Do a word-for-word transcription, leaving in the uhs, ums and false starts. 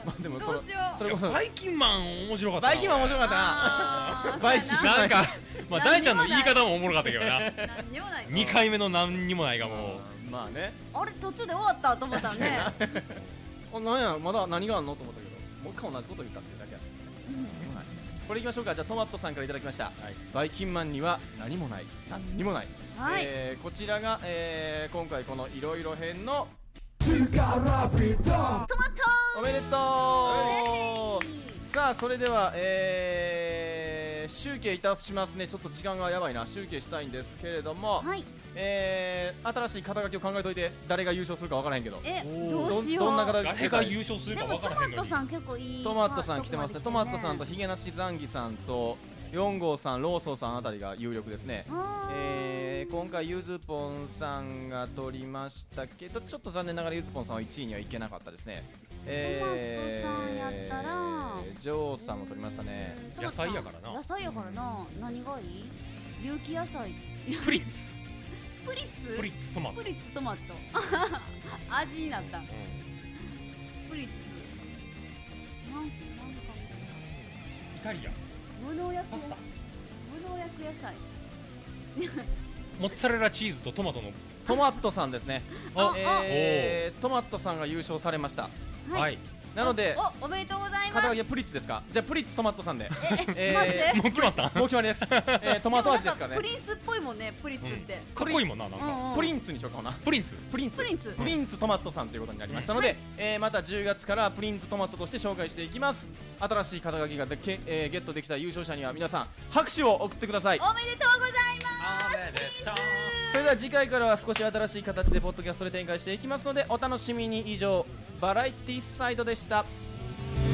まあでもどうしよう。 それこそバイキンマン面白かったな。 バイキンマン面白かったな。 あーバイキンマンなんかまあ大ちゃんの言い方もおもろかったけどな。 何にもない。 にかいめの何にもないがもううんまあね。 あれ途中で終わったと思ったね。 あ、なんやまだ何があんのと思ったけど、もう一回同じこと言ったっていうだけやった。これいきましょうか。じゃあトマトさんからいただきました、はい、バイキンマンには何もない何にもない、 はい、 えー、こちらが、えー、今回このいろいろ編のトマトおめでとう。さあそれでは、えー、集計いたしますね。ちょっと時間がやばいな。集計したいんですけれども、 はい、 えー、新しい肩書きを考えといて。誰が優勝するか分からへんけど、 え、どうしよう。 どんな肩書き誰が優勝するでかもトマ分からへんのに。 トさん結構いい。 トマトさん来てますね。トマトさんとヒゲなしザンギさんとよん号さん、ローソンさんあたりが有力ですね。えー、今回ゆずぽんさんが取りましたけど、ちょっと残念ながらゆずぽんさんはいちいにはいけなかったですね。えー、 トマトさんやったらジョーさんも取りましたね。 野菜やからな。 野菜やからな。何がいい？有機野菜。 プリッツプリッツプリッツトマト。 プリッツトマト。味になった。 うん、 プリッツ。なんなんかイタリアン無農薬パスタ無農薬野菜。 モッツァレラチーズとトマトのトマトさんですね。 あえー、トマトさんが優勝されました。 はい、 はい、 なのでお、おめでとうございます。 肩書きはプリッツですか。じゃあプリッツトマトさんでえ、マジでもう決まった。 もう決まりです。えー、トマト味ですからね。 プリンスっぽいもんね、プリッツって。 かっこいいもんな、なんか、 うんうんプリンツにしようかな。 プリンツプリンツプリンツプリンツトマトさんということになりましたので、 はいえー、またじゅうがつからプリンツトマトとして紹介していきます。新しい肩書きがでけ、えー、ゲットできた優勝者には皆さん拍手を送ってください。 おめでとうございます。 おめでとう。 それでは次回からは少し新しい形でポッドキャストで展開していきますのでお楽しみに。以上バラエティサイドでした。